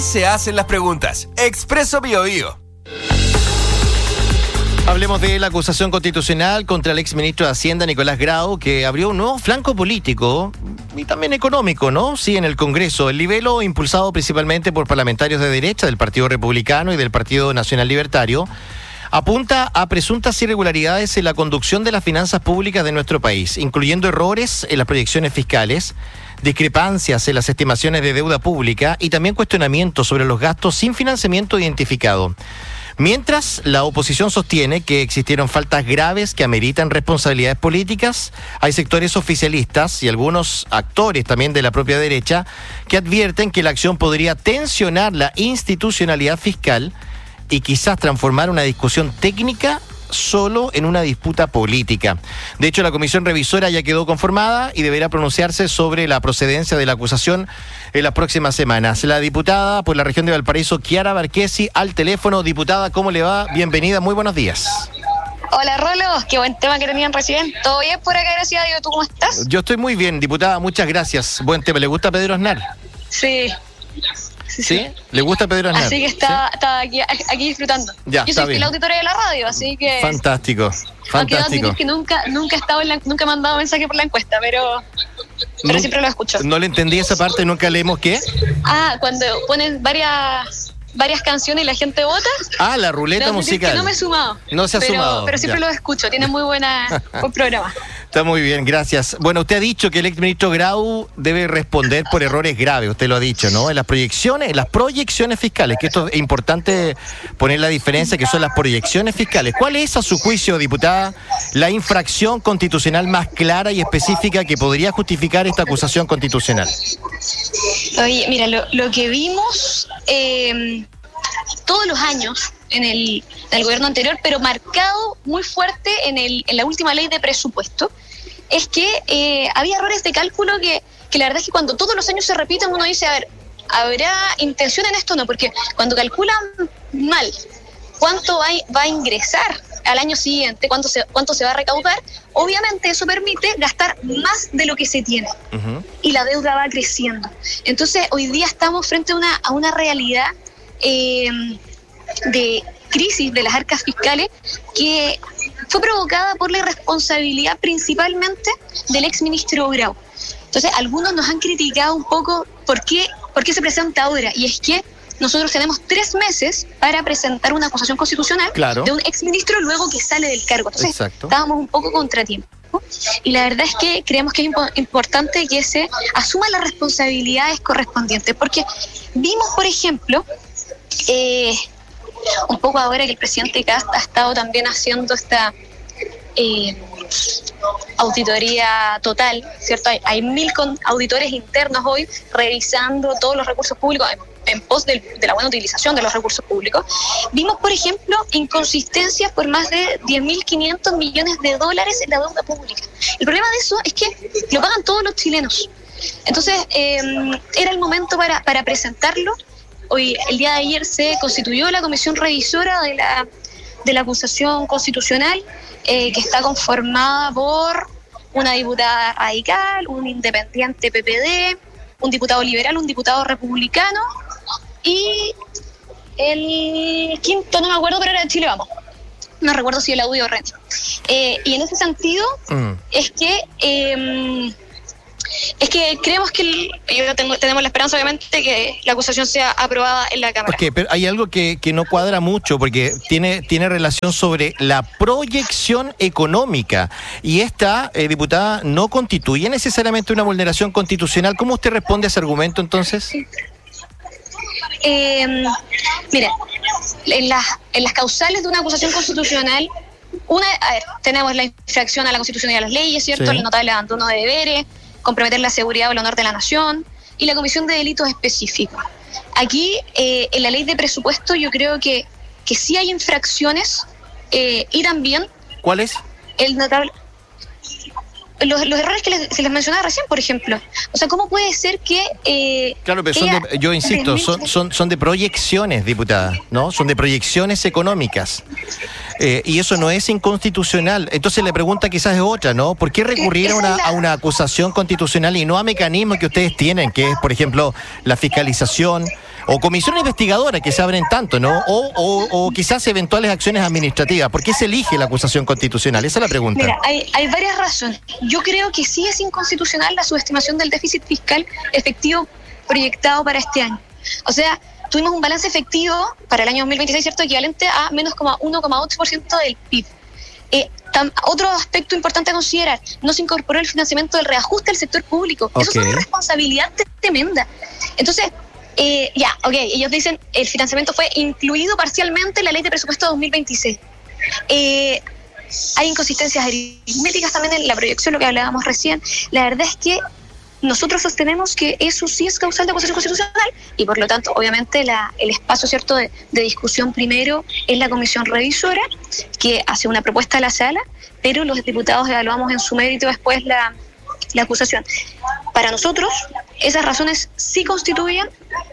Se hacen las preguntas. Expreso BioBio. Hablemos de la acusación constitucional contra el exministro de Hacienda, Nicolás Grau, que abrió un nuevo flanco político y también económico, ¿no? Sí, en el Congreso. El libelo, impulsado principalmente por parlamentarios de derecha del Partido Republicano y del Partido Nacional Libertario, apunta a presuntas irregularidades en la conducción de las finanzas públicas de nuestro país, incluyendo errores en las proyecciones fiscales, discrepancias en las estimaciones de deuda pública y también cuestionamientos sobre los gastos sin financiamiento identificado. Mientras la oposición sostiene que existieron faltas graves que ameritan responsabilidades políticas, hay sectores oficialistas y algunos actores también de la propia derecha que advierten que la acción podría tensionar la institucionalidad fiscal y quizás transformar una discusión técnica solo en una disputa política. De hecho, la comisión revisora ya quedó conformada y deberá pronunciarse sobre la procedencia de la acusación en las próximas semanas. La diputada por la región de Valparaíso, Kiara Barquesi, al teléfono. Diputada, ¿cómo le va? Bienvenida, muy buenos días. Hola, Rolo, qué buen tema que tenían recién. ¿Todo bien por acá, gracias a Dios? ¿Tú cómo estás? Yo estoy muy bien, diputada, muchas gracias. Buen tema. ¿Le gusta Pedro Aznar? Sí. ¿Sí? ¿Le gusta Pedro Aznar? Así que está aquí disfrutando. Ya, yo soy la auditora de la radio, así que... Fantástico. Aunque debo admitir que nunca he estado nunca he mandado mensaje por la encuesta, pero siempre lo escucho. No le entendí esa parte, nunca leemos ¿qué? Cuando ponen varias canciones y la gente vota. La ruleta musical. Que no me he sumado. No se ha sumado. Pero siempre lo escucho, tiene muy buen programa. Está muy bien, gracias. Bueno, usted ha dicho que el exministro Grau debe responder por errores graves, usted lo ha dicho, ¿no? En las proyecciones fiscales, que esto es importante poner la diferencia, que son las proyecciones fiscales. ¿Cuál es, a su juicio, diputada, la infracción constitucional más clara y específica que podría justificar esta acusación constitucional? Oye, mira, lo que vimos todos los años en el gobierno anterior, pero marcado muy fuerte en la última ley de presupuesto, es que había errores de cálculo que la verdad es que cuando todos los años se repiten uno dice, a ver, ¿habrá intención en esto o no? Porque cuando calculan mal cuánto va a ingresar al año siguiente, cuánto se va a recaudar, obviamente eso permite gastar más de lo que se tiene. Uh-huh. Y la deuda va creciendo. Entonces hoy día estamos frente a una realidad de crisis de las arcas fiscales que fue provocada por la irresponsabilidad principalmente del exministro Grau. Entonces algunos nos han criticado un poco por qué se presenta ahora, y es que nosotros tenemos 3 meses para presentar una acusación constitucional de un exministro luego que sale del cargo. Entonces estábamos un poco contratiempo. Y la verdad es que creemos que es importante que se asuman las responsabilidades correspondientes, porque vimos, por ejemplo, un poco ahora que el presidente Kast ha estado también haciendo esta auditoría total, ¿cierto? Hay 1000 auditores internos hoy revisando todos los recursos públicos en pos de la buena utilización de los recursos públicos. Vimos, por ejemplo, inconsistencias por más de $10.500 millones en la deuda pública. El problema de eso es que lo pagan todos los chilenos. Entonces, era el momento para presentarlo. Hoy, el día de ayer, se constituyó la comisión revisora de la acusación constitucional, que está conformada por una diputada radical, un independiente PPD, un diputado liberal, un diputado republicano y el quinto, no me acuerdo, pero era de Chile Vamos. No recuerdo si el audio Renzi. Y en ese sentido es que creemos que tenemos la esperanza, obviamente, que la acusación sea aprobada en la Cámara. Pero hay algo que no cuadra mucho, porque tiene relación sobre la proyección económica. Y esta, diputada, no constituye necesariamente una vulneración constitucional. ¿Cómo usted responde a ese argumento, entonces? Mira, en las causales de una acusación constitucional, tenemos la infracción a la Constitución y a las leyes, ¿cierto? Sí. El notable abandono de deberes, comprometer la seguridad o el honor de la nación, y la comisión de delitos específicos. Aquí, en la ley de presupuesto, yo creo que sí hay infracciones, y también... ¿Cuáles? El notable... Los errores que se les mencionaba recién, por ejemplo. O sea, ¿cómo puede ser que... Claro, pero yo insisto, son de proyecciones, diputada, ¿no? Son de proyecciones económicas. y eso no es inconstitucional. Entonces la pregunta quizás es otra, ¿no? ¿Por qué recurrir a una acusación constitucional y no a mecanismos que ustedes tienen, que es, por ejemplo, la fiscalización o comisión investigadora que se abren tanto, ¿no? O quizás eventuales acciones administrativas. ¿Por qué se elige la acusación constitucional? Esa es la pregunta. Mira, hay varias razones. Yo creo que sí es inconstitucional la subestimación del déficit fiscal efectivo proyectado para este año. O sea, tuvimos un balance efectivo para el año 2026, ¿cierto?, equivalente a menos 1,8% del PIB. Otro aspecto importante a considerar, no se incorporó el financiamiento del reajuste del sector público. Okay. Eso es una responsabilidad tremenda. Entonces, ellos dicen el financiamiento fue incluido parcialmente en la ley de presupuesto de 2026. Hay inconsistencias aritméticas también en la proyección, lo que hablábamos recién. La verdad es que nosotros sostenemos que eso sí es causal de acusación constitucional y por lo tanto obviamente el espacio, ¿cierto?, de discusión primero es la comisión revisora que hace una propuesta a la sala, pero los diputados evaluamos en su mérito después la acusación. Para nosotros esas razones sí constituyen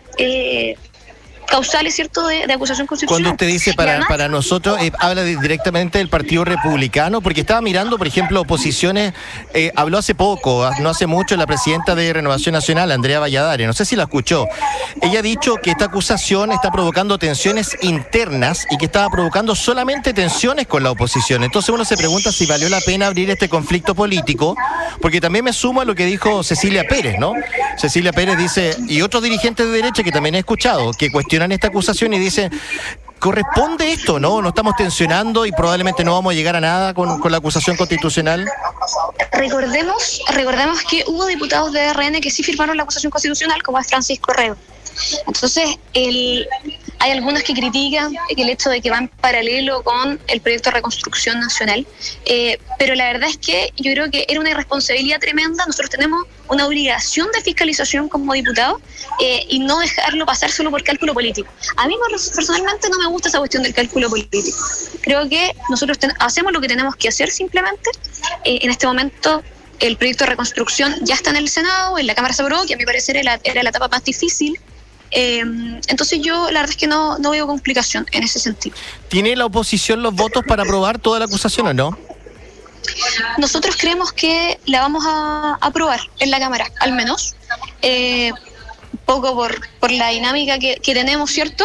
causales, ¿cierto?, de acusación constitucional. Cuando usted dice para nosotros, habla directamente del Partido Republicano, porque estaba mirando, por ejemplo, oposiciones, habló hace poco, no hace mucho, la presidenta de Renovación Nacional, Andrea Valladares, no sé si la escuchó. Ella ha dicho que esta acusación está provocando tensiones internas y que estaba provocando solamente tensiones con la oposición. Entonces uno se pregunta si valió la pena abrir este conflicto político, porque también me sumo a lo que dijo Cecilia Pérez, ¿no? Cecilia Pérez dice, y otros dirigentes de derecha que también he escuchado, que cuestionan esta acusación y dicen, ¿corresponde esto, no? ¿No estamos tensionando y probablemente no vamos a llegar a nada con la acusación constitucional? Recordemos que hubo diputados de RN que sí firmaron la acusación constitucional, como es Francisco Rego. Entonces, hay algunos que critican el hecho de que va en paralelo con el proyecto de reconstrucción nacional, pero la verdad es que yo creo que era una irresponsabilidad tremenda. Nosotros tenemos una obligación de fiscalización como diputados y no dejarlo pasar solo por cálculo político. A mí personalmente no me gusta esa cuestión del cálculo político. Creo que nosotros hacemos lo que tenemos que hacer simplemente. En este momento el proyecto de reconstrucción ya está en el Senado, en la Cámara se aprobó, que a mi parecer era la etapa más difícil. Entonces yo la verdad es que no veo complicación en ese sentido. ¿Tiene la oposición los votos para aprobar toda la acusación o no? Nosotros creemos que la vamos a aprobar en la Cámara, al menos, un poco por la dinámica que tenemos, ¿cierto?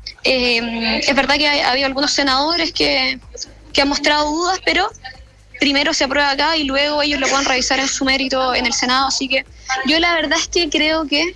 Es verdad que ha habido algunos senadores que han mostrado dudas, pero primero se aprueba acá y luego ellos lo pueden revisar en su mérito en el Senado, así que yo la verdad es que creo que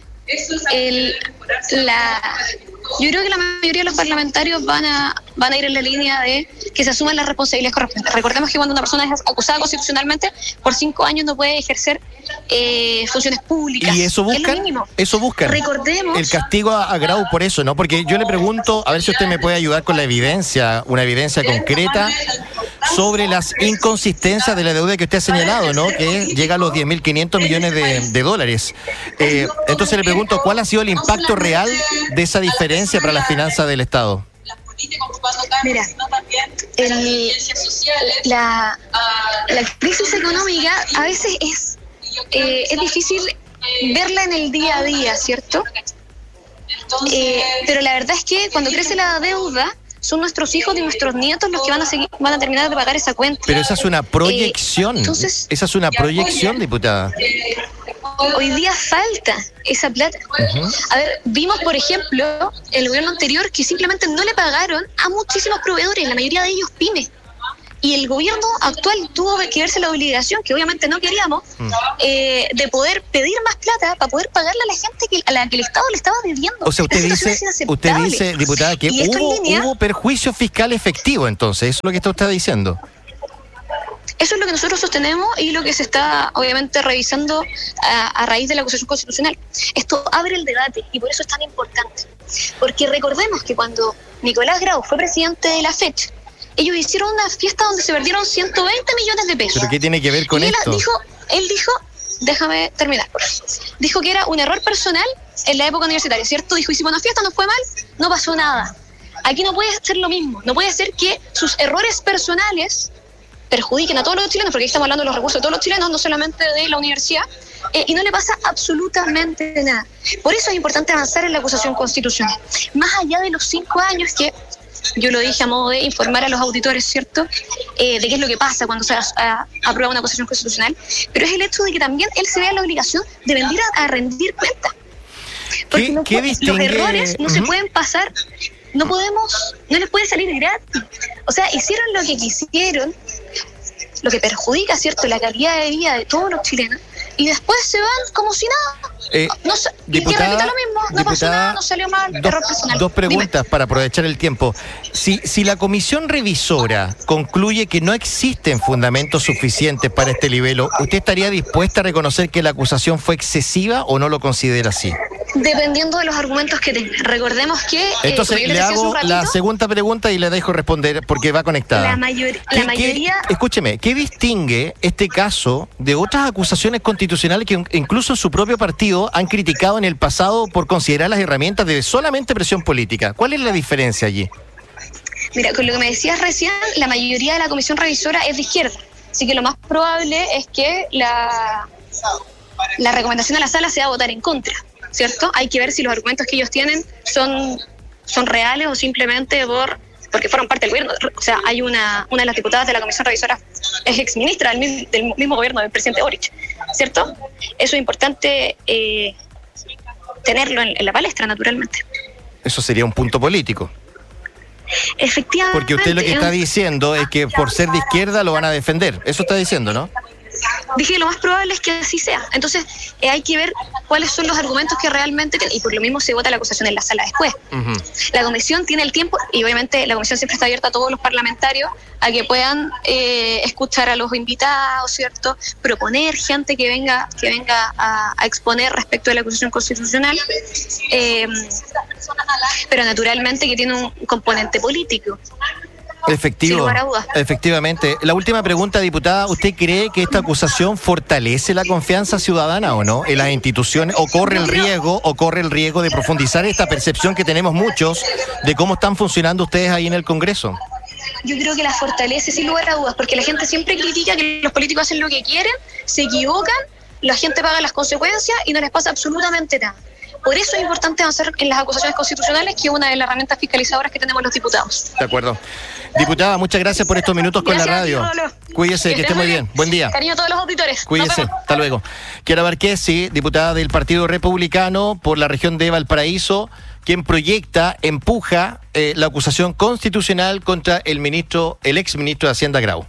yo creo que la mayoría de los parlamentarios van a ir en la línea de que se asuman las responsabilidades correspondientes. Recordemos que cuando una persona es acusada constitucionalmente, por 5 años no puede ejercer funciones públicas. ¿Y eso buscan? Es lo mínimo. Eso buscan. Recordemos el castigo a Grau por eso, ¿no? Porque yo le pregunto, a ver si usted me puede ayudar con la evidencia, una evidencia concreta sobre las inconsistencias de la deuda que usted ha señalado, ¿no? Que llega a los 10.500 millones de dólares. Entonces le pregunto, ¿cuál ha sido el impacto real de esa diferencia para las finanzas del Estado? Mira, la crisis económica a veces es difícil verla en el día a día, ¿cierto? Pero la verdad es que cuando crece la deuda, son nuestros hijos y nuestros nietos los que van a terminar de pagar esa cuenta. Pero esa es una proyección. Esa es una proyección, diputada. Hoy día falta esa plata. A ver, vimos, por ejemplo, el gobierno anterior que simplemente no le pagaron a muchísimos proveedores, la mayoría de ellos pymes. Y el gobierno actual tuvo que verse la obligación, que obviamente no queríamos, de poder pedir más plata para poder pagarle a la gente a la que el Estado le estaba debiendo. O sea, usted dice, diputada, que hubo perjuicio fiscal efectivo, entonces, ¿eso es lo que está diciendo? Eso es lo que nosotros sostenemos y lo que se está, obviamente, revisando a raíz de la acusación constitucional. Esto abre el debate y por eso es tan importante. Porque recordemos que cuando Nicolás Grau fue presidente de la FECH, ellos hicieron una fiesta donde se perdieron 120 millones de pesos. ¿Pero qué tiene que ver con esto? Él dijo, déjame terminar, dijo que era un error personal en la época universitaria, ¿cierto? Dijo, hicimos una fiesta, nos fue mal, no pasó nada. Aquí no puede ser lo mismo, no puede ser que sus errores personales perjudiquen a todos los chilenos, porque aquí estamos hablando de los recursos de todos los chilenos, no solamente de la universidad, y no le pasa absolutamente nada. Por eso es importante avanzar en la acusación constitucional. Más allá de los 5 años que yo lo dije a modo de informar a los auditores, ¿cierto?, de qué es lo que pasa cuando se aprueba una acusación constitucional, pero es el hecho de que también él se vea la obligación de venir a rendir cuentas. Porque los errores no se pueden pasar, no les puede salir gratis. O sea, hicieron lo que quisieron, lo que perjudica, ¿cierto?, la calidad de vida de todos los chilenos, y después se van como si nada. Diputada, y repito lo mismo, no pasó nada, no salió mal, error personal. Dos preguntas para aprovechar el tiempo. Si la comisión revisora concluye que no existen fundamentos suficientes para este libelo, ¿usted estaría dispuesta a reconocer que la acusación fue excesiva o no lo considera así? Dependiendo de los argumentos que tenga. Recordemos que... Entonces le hago la segunda pregunta y le dejo responder porque va conectada. La mayoría... Escúcheme, ¿qué distingue este caso de otras acusaciones constitucionales que incluso en su propio partido han criticado en el pasado por considerar las herramientas de solamente presión política? ¿Cuál es la diferencia allí? Mira, con lo que me decías recién, la mayoría de la comisión revisora es de izquierda. Así que lo más probable es que la recomendación a la sala sea votar en contra, ¿cierto? Hay que ver si los argumentos que ellos tienen son reales o simplemente porque fueron parte del gobierno. O sea, hay una de las diputadas de la comisión revisora es exministra del mismo gobierno del presidente Boric, ¿cierto? Eso es importante tenerlo en la palestra, naturalmente. Eso sería un punto político. Efectivamente. Porque usted lo que está diciendo es que por ser de izquierda lo van a defender. Eso está diciendo, ¿no? Dije, lo más probable es que así sea. Entonces, hay que ver cuáles son los argumentos que realmente tienen, y por lo mismo se vota la acusación en la sala después. Uh-huh. La comisión tiene el tiempo, y obviamente la comisión siempre está abierta a todos los parlamentarios a que puedan escuchar a los invitados, ¿cierto? Proponer gente que venga a exponer respecto de la acusación constitucional, pero naturalmente que tiene un componente político. Efectivamente. La última pregunta, diputada, ¿usted cree que esta acusación fortalece la confianza ciudadana o no en las instituciones, o corre el riesgo de profundizar esta percepción que tenemos muchos de cómo están funcionando ustedes ahí en el Congreso? Yo creo que la fortalece sin lugar a dudas, porque la gente siempre critica que los políticos hacen lo que quieren, se equivocan, la gente paga las consecuencias y no les pasa absolutamente nada. Por eso es importante avanzar en las acusaciones constitucionales, que es una de las herramientas fiscalizadoras que tenemos los diputados. De acuerdo. Diputada, muchas gracias por estos minutos con la radio. Cuídese, que esté muy bien. Buen día. Cariño a todos los auditores. Cuídese, hasta luego. Kiara Barquesi, diputada del Partido Republicano por la región de Valparaíso, quien empuja la acusación constitucional contra el exministro de Hacienda, Grau.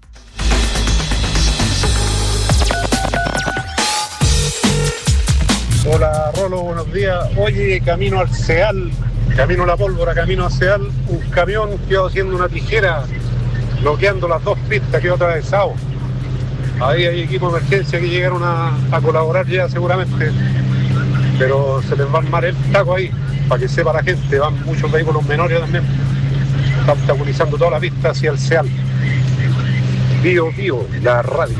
Hola Rolo, buenos días. Oye, camino al CEAL, camino a la pólvora, camino al CEAL, un camión quedó haciendo una tijera, bloqueando las dos pistas, quedó atravesado. Ahí hay equipos de emergencia que llegaron a colaborar ya seguramente, pero se les va a armar el taco ahí, para que sepa la gente, van muchos vehículos menores también. Está obstaculizando toda la pista hacia el CEAL. Bio, la radio.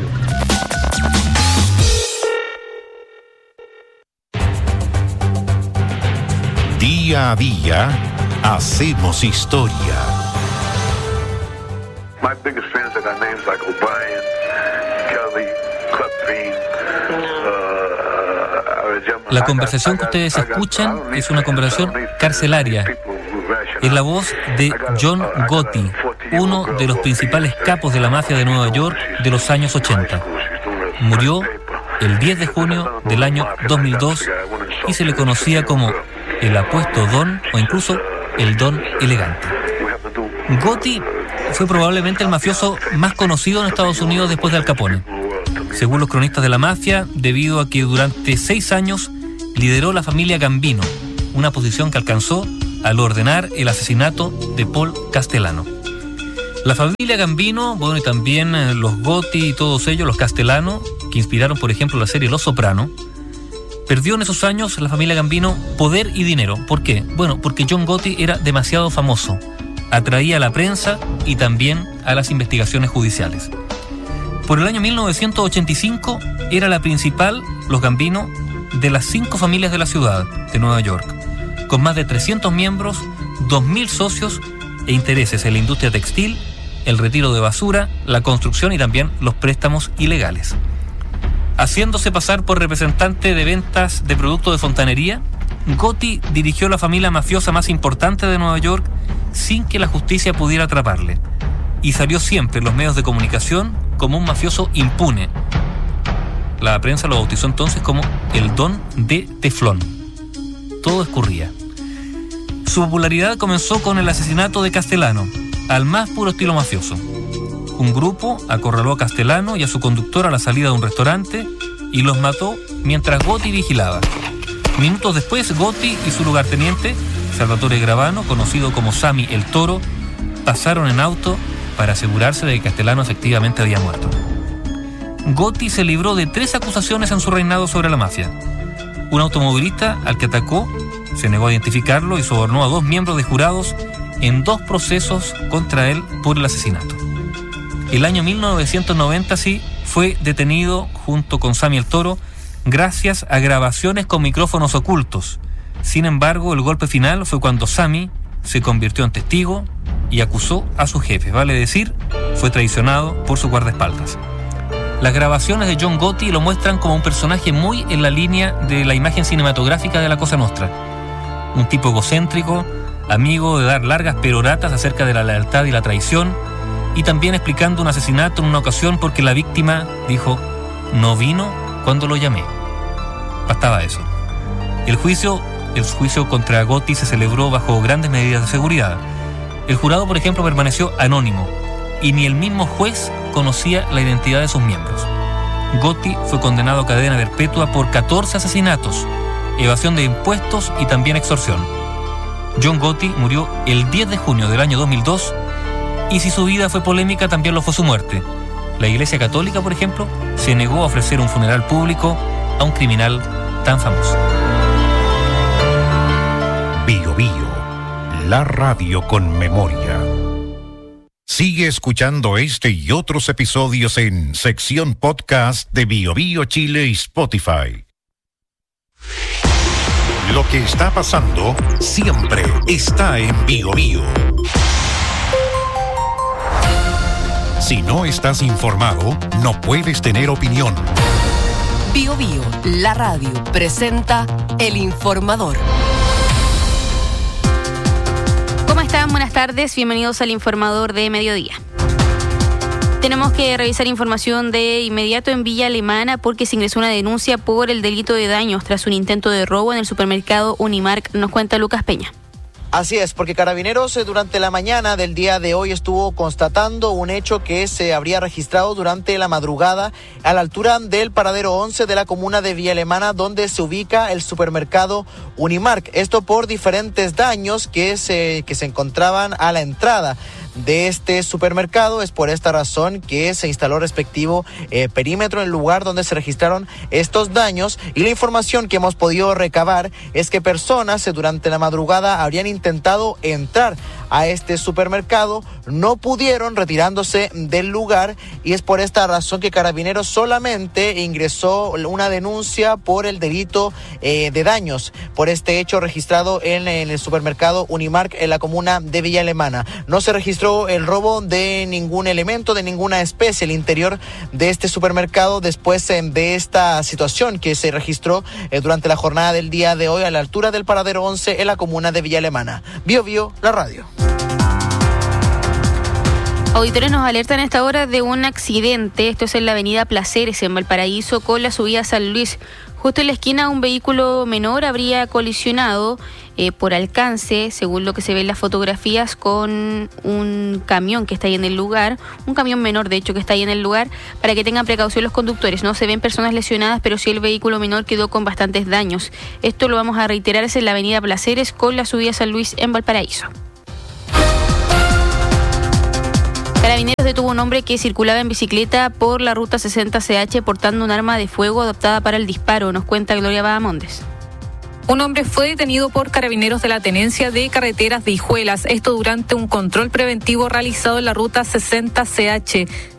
Día a día, hacemos historia. My biggest fans are got names like O'Brien, Kelly, Cutbean. La conversación que ustedes escuchan es una conversación carcelaria. Es la voz de John Gotti, uno de los principales capos de la mafia de Nueva York de los años 80. Murió el 10 de junio del año 2002 y se le conocía como el apuesto Don o incluso el Don elegante. Gotti fue probablemente el mafioso más conocido en Estados Unidos después de Al Capone. Según los cronistas de la mafia, debido a que durante 6 años lideró la familia Gambino, una posición que alcanzó al ordenar el asesinato de Paul Castellano. La familia Gambino, bueno, y también los Gotti y todos ellos, los Castellano, que inspiraron, por ejemplo, la serie Los Soprano, perdió en esos años la familia Gambino poder y dinero. ¿Por qué? Bueno, porque John Gotti era demasiado famoso, atraía a la prensa y también a las investigaciones judiciales. Por el año 1985 era la principal, los Gambino, de las 5 familias de la ciudad de Nueva York, con más de 300 miembros, 2.000 socios e intereses en la industria textil, el retiro de basura, la construcción y también los préstamos ilegales. Haciéndose pasar por representante de ventas de productos de fontanería, Gotti dirigió la familia mafiosa más importante de Nueva York sin que la justicia pudiera atraparle, y salió siempre en los medios de comunicación como un mafioso impune. La prensa lo bautizó entonces como el Don de Teflón. Todo escurría. Su popularidad comenzó con el asesinato de Castellano, al más puro estilo mafioso. Un grupo acorraló a Castellano y a su conductor a la salida de un restaurante y los mató mientras Gotti vigilaba. Minutos después, Gotti y su lugarteniente, Salvatore Gravano, conocido como Sammy el Toro, pasaron en auto para asegurarse de que Castellano efectivamente había muerto. Gotti se libró de 3 acusaciones en su reinado sobre la mafia. Un automovilista al que atacó se negó a identificarlo y sobornó a 2 miembros de jurados en 2 procesos contra él por el asesinato. El año 1990 sí fue detenido junto con Sammy el Toro gracias a grabaciones con micrófonos ocultos. Sin embargo, el golpe final fue cuando Sammy se convirtió en testigo y acusó a su jefe, vale decir, fue traicionado por su guardaespaldas. Las grabaciones de John Gotti lo muestran como un personaje muy en la línea de la imagen cinematográfica de la Cosa Nostra. Un tipo egocéntrico, amigo de dar largas peroratas acerca de la lealtad y la traición, y también explicando un asesinato en una ocasión porque la víctima dijo: no vino cuando lo llamé. Bastaba eso. El juicio contra Gotti se celebró bajo grandes medidas de seguridad. El jurado, por ejemplo, permaneció anónimo y ni el mismo juez conocía la identidad de sus miembros. Gotti fue condenado a cadena perpetua por 14 asesinatos, evasión de impuestos y también extorsión. John Gotti murió el 10 de junio del año 2002 y si su vida fue polémica, también lo fue su muerte. La Iglesia Católica, por ejemplo, se negó a ofrecer un funeral público a un criminal tan famoso. Bio Bio, la radio con memoria. Sigue escuchando este y otros episodios en sección podcast de Bio Bio Chile y Spotify. Lo que está pasando siempre está en Bio Bio. Si no estás informado, no puedes tener opinión. Bio Bio, la radio, presenta El Informador. ¿Cómo están? Buenas tardes, bienvenidos al Informador de Mediodía. Tenemos que revisar información de inmediato en Villa Alemana porque se ingresó una denuncia por el delito de daños tras un intento de robo en el supermercado Unimark, nos cuenta Lucas Peña. Así es, porque Carabineros durante la mañana del día de hoy estuvo constatando un hecho que se habría registrado durante la madrugada a la altura del paradero 11 de la comuna de Villa Alemana, donde se ubica el supermercado Unimark. Esto por diferentes daños que se encontraban a la entrada de este supermercado. Es por esta razón que se instaló respectivo perímetro en el lugar donde se registraron estos daños, y la información que hemos podido recabar es que personas durante la madrugada habrían intentado entrar a este supermercado, no pudieron, retirándose del lugar, y es por esta razón que Carabineros solamente ingresó una denuncia por el delito de daños por este hecho registrado en el supermercado Unimark en la comuna de Villa Alemana. No se registró el robo de ningún elemento, de ninguna especie al interior de este supermercado después de esta situación que se registró durante la jornada del día de hoy a la altura del paradero 11 en la comuna de Villa Alemana. Bio Bio, la radio. Auditores nos alertan a esta hora de un accidente. Esto es en la avenida Placeres, en Valparaíso, con la subida a San Luis. Justo en la esquina, un vehículo menor habría colisionado por alcance, según lo que se ve en las fotografías, con un camión que está ahí en el lugar, un camión menor de hecho que está ahí en el lugar, para que tengan precaución los conductores. No se ven personas lesionadas, pero sí el vehículo menor quedó con bastantes daños. Esto lo vamos a reiterar, es en la avenida Placeres con la subida a San Luis en Valparaíso. Carabineros detuvo a un hombre que circulaba en bicicleta por la ruta 60CH portando un arma de fuego adaptada para el disparo, nos cuenta Gloria Bahamondes. Un hombre fue detenido por Carabineros de la Tenencia de Carreteras de Hijuelas, esto durante un control preventivo realizado en la ruta 60CH.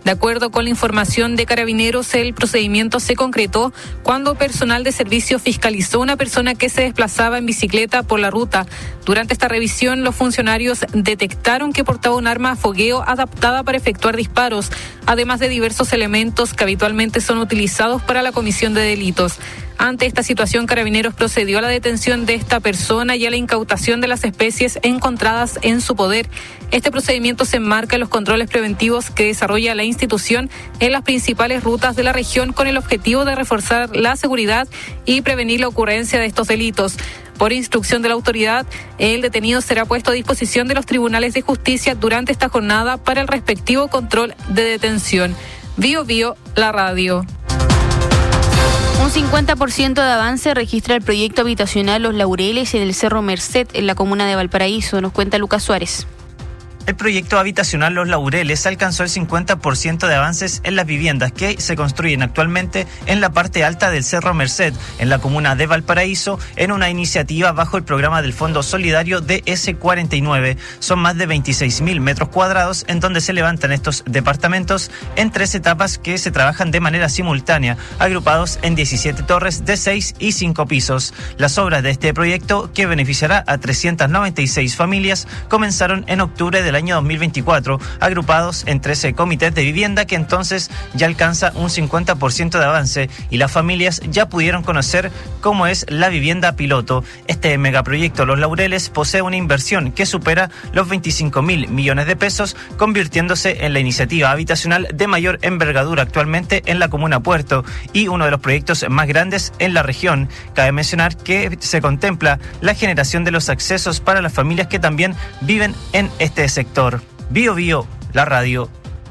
De acuerdo con la información de Carabineros, el procedimiento se concretó cuando personal de servicio fiscalizó a una persona que se desplazaba en bicicleta por la ruta. Durante esta revisión, los funcionarios detectaron que portaba un arma a fogueo adaptada para efectuar disparos, además de diversos elementos que habitualmente son utilizados para la comisión de delitos. Ante esta situación, Carabineros procedió a la detención de esta persona y a la incautación de las especies encontradas en su poder. Este procedimiento se enmarca en los controles preventivos que desarrolla la institución en las principales rutas de la región con el objetivo de reforzar la seguridad y prevenir la ocurrencia de estos delitos. Por instrucción de la autoridad, el detenido será puesto a disposición de los tribunales de justicia durante esta jornada para el respectivo control de detención. Bío Bío, la radio. Un 50% de avance registra el proyecto habitacional Los Laureles en el Cerro Merced, en la comuna de Valparaíso, nos cuenta Lucas Suárez. El proyecto habitacional Los Laureles alcanzó el 50% de avances en las viviendas que se construyen actualmente en la parte alta del Cerro Merced, en la comuna de Valparaíso, en una iniciativa bajo el programa del Fondo Solidario DS49. Son más de 26.000 metros cuadrados en donde se levantan estos departamentos en 3 etapas que se trabajan de manera simultánea, agrupados en 17 torres de 6 y 5 pisos. Las obras de este proyecto, que beneficiará a 396 familias, comenzaron en octubre del año 2024, agrupados en 13 comités de vivienda, que entonces ya alcanza un 50% de avance y las familias ya pudieron conocer cómo es la vivienda piloto. Este megaproyecto Los Laureles posee una inversión que supera los 25.000 millones de pesos, convirtiéndose en la iniciativa habitacional de mayor envergadura actualmente en la comuna Puerto y uno de los proyectos más grandes en la región. Cabe mencionar que se contempla la generación de los accesos para las familias que también viven en este sector. Bío Bío, la radio.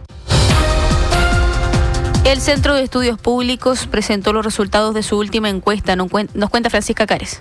El Centro de Estudios Públicos presentó los resultados de su última encuesta, nos cuenta Francisca Cares.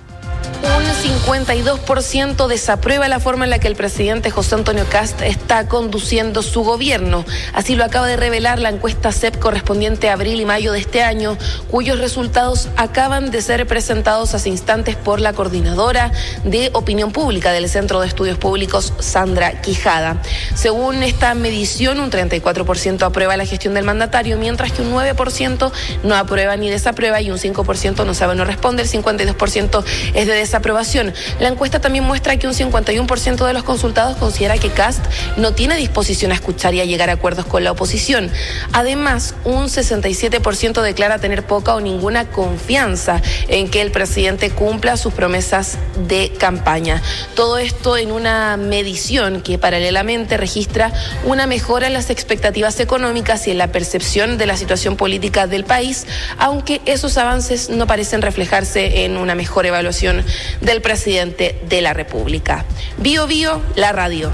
Un 52% desaprueba la forma en la que el presidente José Antonio Kast está conduciendo su gobierno. Así lo acaba de revelar la encuesta CEP correspondiente a abril y mayo de este año, cuyos resultados acaban de ser presentados hace instantes por la coordinadora de opinión pública del Centro de Estudios Públicos, Sandra Quijada. Según esta medición, un 34% aprueba la gestión del mandatario, mientras que un 9% no aprueba ni desaprueba y un 5% no sabe o no responde. El 52% es de desaprobación. La encuesta también muestra que un 51% de los consultados considera que Kast no tiene disposición a escuchar y a llegar a acuerdos con la oposición. Además, un 67% declara tener poca o ninguna confianza en que el presidente cumpla sus promesas de campaña. Todo esto en una medición que paralelamente registra una mejora en las expectativas económicas y en la percepción de la situación política del país, aunque esos avances no parecen reflejarse en una mejor evaluación del presidente de la República. Bío Bío, la radio.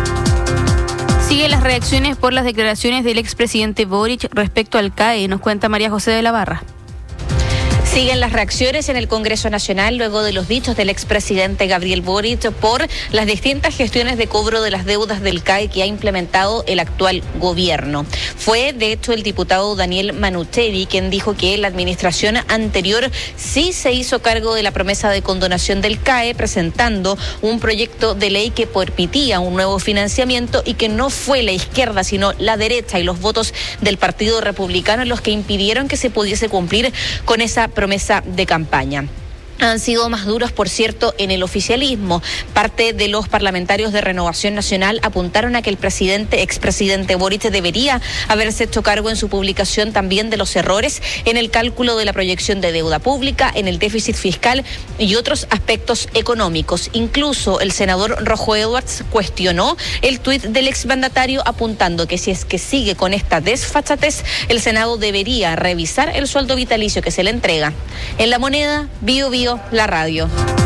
Siguen las reacciones por las declaraciones del expresidente Boric respecto al CAE, nos cuenta María José de la Barra. Siguen las reacciones en el Congreso Nacional luego de los dichos del expresidente Gabriel Boric por las distintas gestiones de cobro de las deudas del CAE que ha implementado el actual gobierno. Fue, de hecho, el diputado Daniel Manuchevi quien dijo que la administración anterior sí se hizo cargo de la promesa de condonación del CAE, presentando un proyecto de ley que permitía un nuevo financiamiento y que no fue la izquierda, sino la derecha y los votos del Partido Republicano los que impidieron que se pudiese cumplir con esa promesa de campaña. Han sido más duros, por cierto, en el oficialismo. Parte de los parlamentarios de Renovación Nacional apuntaron a que el expresidente Boric debería haberse hecho cargo en su publicación también de los errores en el cálculo de la proyección de deuda pública, en el déficit fiscal y otros aspectos económicos. Incluso el senador Rojo Edwards cuestionó el tuit del exmandatario, apuntando que si es que sigue con esta desfachatez, el Senado debería revisar el sueldo vitalicio que se le entrega. En La Moneda, Bío Bío, la radio.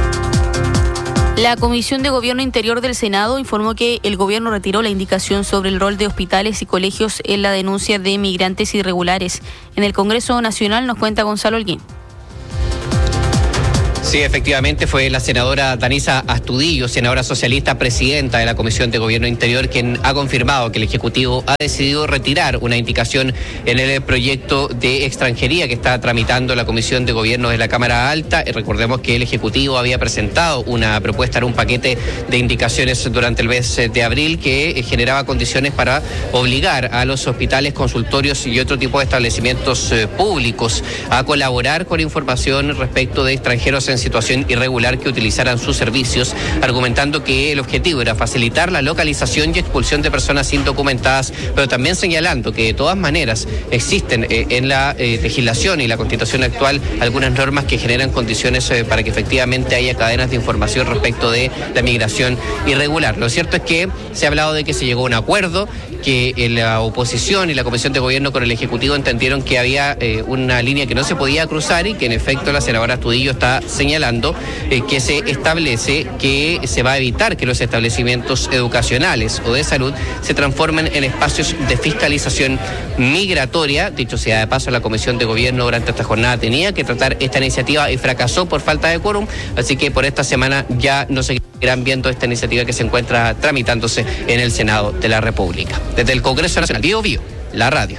La Comisión de Gobierno Interior del Senado informó que el gobierno retiró la indicación sobre el rol de hospitales y colegios en la denuncia de migrantes irregulares. En el Congreso Nacional nos cuenta Gonzalo Holguín. Sí, efectivamente fue la senadora Danisa Astudillo, senadora socialista, presidenta de la Comisión de Gobierno Interior, quien ha confirmado que el Ejecutivo ha decidido retirar una indicación en el proyecto de extranjería que está tramitando la Comisión de Gobierno de la Cámara Alta. Recordemos que el Ejecutivo había presentado una propuesta en un paquete de indicaciones durante el mes de abril que generaba condiciones para obligar a los hospitales, consultorios y otro tipo de establecimientos públicos a colaborar con información respecto de extranjeros en situación irregular que utilizaran sus servicios, argumentando que el objetivo era facilitar la localización y expulsión de personas indocumentadas, pero también señalando que de todas maneras existen en la legislación y la Constitución actual algunas normas que generan condiciones para que efectivamente haya cadenas de información respecto de la migración irregular. Lo cierto es que se ha hablado de que se llegó a un acuerdo, que la oposición y la Comisión de Gobierno con el Ejecutivo entendieron que había una línea que no se podía cruzar y que en efecto la senadora Astudillo está señalando que se establece que se va a evitar que los establecimientos educacionales o de salud se transformen en espacios de fiscalización migratoria. Dicho sea de paso, la Comisión de Gobierno durante esta jornada tenía que tratar esta iniciativa y fracasó por falta de quórum, así que por esta semana ya no seguirán viendo esta iniciativa que se encuentra tramitándose en el Senado de la República. Desde el Congreso Nacional, Bío Bío, la radio.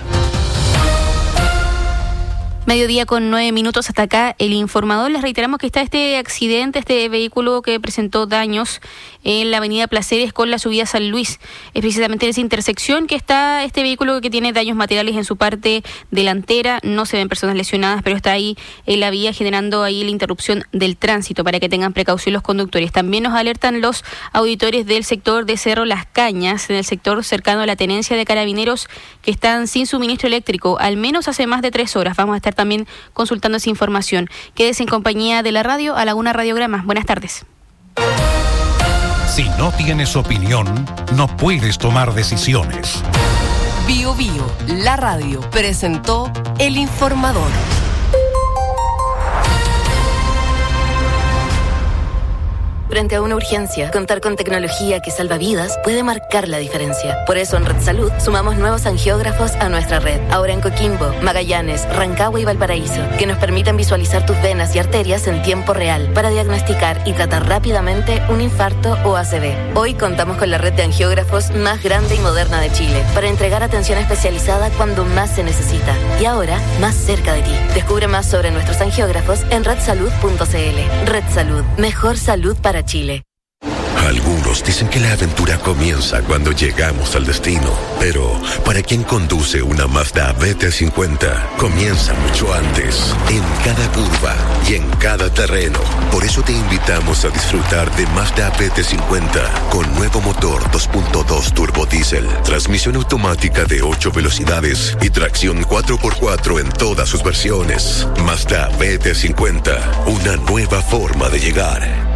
Mediodía con 9 minutos hasta acá el informador. Les reiteramos que está este accidente, este vehículo que presentó daños en la avenida Placeres con la subida San Luis. Es precisamente en esa intersección que está este vehículo que tiene daños materiales en su parte delantera. No se ven personas lesionadas, pero está ahí en la vía generando ahí la interrupción del tránsito para que tengan precaución los conductores. También nos alertan los auditores del sector de Cerro Las Cañas, en el sector cercano a la tenencia de Carabineros, que están sin suministro eléctrico, al menos hace más de 3 horas. Vamos a estar también consultando esa información. Quédese en compañía de la radio a Laguna Radiograma. Buenas tardes. Si no tienes opinión, no puedes tomar decisiones. Bío Bío, la radio, presentó El Informador. Frente a una urgencia, contar con tecnología que salva vidas puede marcar la diferencia. Por eso en Red Salud sumamos nuevos angiógrafos a nuestra red. Ahora en Coquimbo, Magallanes, Rancagua y Valparaíso, que nos permitan visualizar tus venas y arterias en tiempo real para diagnosticar y tratar rápidamente un infarto o ACV. Hoy contamos con la red de angiógrafos más grande y moderna de Chile para entregar atención especializada cuando más se necesita. Y ahora, más cerca de ti. Descubre más sobre nuestros angiógrafos en redsalud.cl. Red Salud, mejor salud para Chile. Algunos dicen que la aventura comienza cuando llegamos al destino, pero para quien conduce una Mazda BT50, comienza mucho antes, en cada curva y en cada terreno. Por eso te invitamos a disfrutar de Mazda BT50 con nuevo motor 2.2 turbo diésel, transmisión automática de 8 velocidades y tracción 4x4 en todas sus versiones. Mazda BT50, una nueva forma de llegar.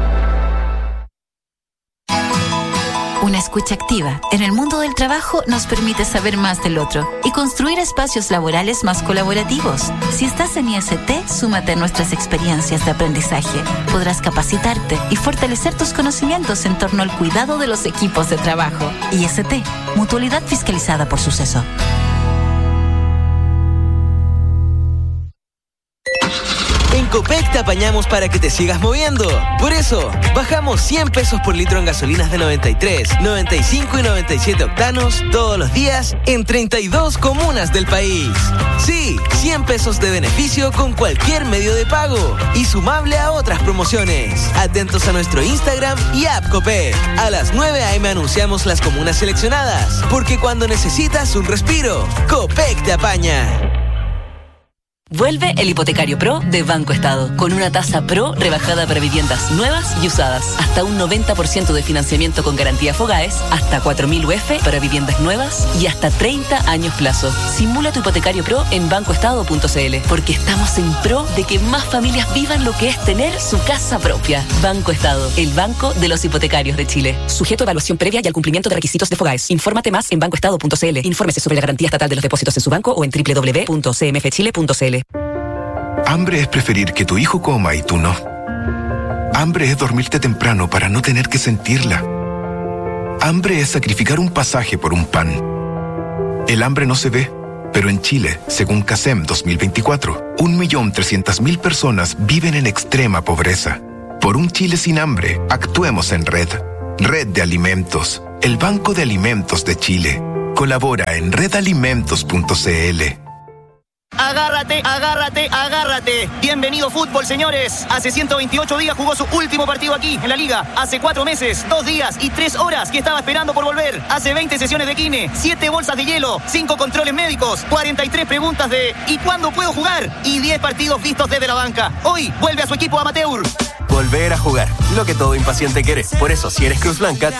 Una escucha activa en el mundo del trabajo nos permite saber más del otro y construir espacios laborales más colaborativos. Si estás en IST, súmate a nuestras experiencias de aprendizaje. Podrás capacitarte y fortalecer tus conocimientos en torno al cuidado de los equipos de trabajo. IST, Mutualidad Fiscalizada por Suceso. En Copec te apañamos para que te sigas moviendo. Por eso, bajamos 100 pesos por litro en gasolinas de 93, 95 y 97 octanos todos los días en 32 comunas del país. Sí, 100 pesos de beneficio con cualquier medio de pago y sumable a otras promociones. Atentos a nuestro Instagram y app Copec. A las 9 a.m. anunciamos las comunas seleccionadas, porque cuando necesitas un respiro, Copec te apaña. Vuelve el Hipotecario Pro de Banco Estado, con una tasa Pro rebajada para viviendas nuevas y usadas. Hasta un 90% de financiamiento con garantía Fogaes, hasta 4.000 UF para viviendas nuevas y hasta 30 años plazo. Simula tu Hipotecario Pro en bancoestado.cl, porque estamos en pro de que más familias vivan lo que es tener su casa propia. Banco Estado, el banco de los hipotecarios de Chile. Sujeto a evaluación previa y al cumplimiento de requisitos de Fogaes. Infórmate más en bancoestado.cl. Infórmese sobre la garantía estatal de los depósitos en su banco o en www.cmfchile.cl. Hambre es preferir que tu hijo coma y tú no. Hambre es dormirte temprano para no tener que sentirla. Hambre es sacrificar un pasaje por un pan. El hambre no se ve, Pero en Chile, según CASEM 2024, 1.300.000 personas viven en extrema pobreza. Por un Chile sin hambre, actuemos en red. Red de Alimentos, el Banco de Alimentos de Chile. Colabora en redalimentos.cl. Agárrate, agárrate, agárrate. Bienvenido fútbol, señores. Hace 128 días jugó su último partido aquí, en la Liga. Hace 4 meses, 2 días y 3 horas que estaba esperando por volver. Hace 20 sesiones de kine, 7 bolsas de hielo, 5 controles médicos, 43 preguntas de ¿y cuándo puedo jugar? Y 10 partidos vistos desde la banca. Hoy vuelve a su equipo amateur. Volver a jugar, lo que todo impaciente quiere. Por eso, si eres Cruz Blanca,